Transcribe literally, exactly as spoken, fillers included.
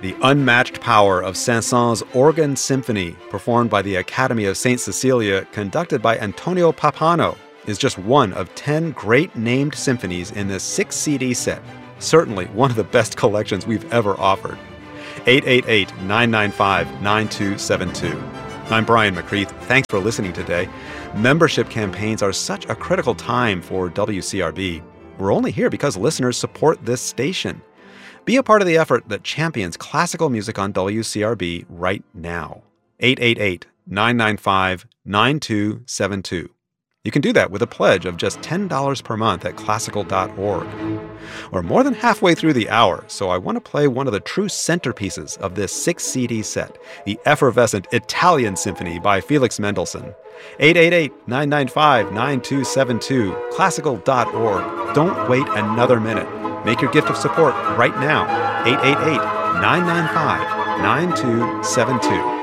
The unmatched power of Saint-Saëns' Organ Symphony, performed by the Academy of Saint Cecilia, conducted by Antonio Pappano, is just one of ten great named symphonies in this six C D set. Certainly one of the best collections we've ever offered. eight eight eight, nine nine five, nine two seven two. I'm Brian McCreath. Thanks for listening today. Membership campaigns are such a critical time for W C R B. We're only here because listeners support this station. Be a part of the effort that champions classical music on W C R B right now. eight eight eight, nine nine five, nine two seven two. You can do that with a pledge of just ten dollars per month at classical dot org. We're more than halfway through the hour, so I want to play one of the true centerpieces of this six C D set, the effervescent Italian Symphony by Felix Mendelssohn. eight eight eight, nine nine five, nine two seven two, classical dot org. Don't wait another minute. Make your gift of support right now. eight eight eight, nine nine five, nine two seven two.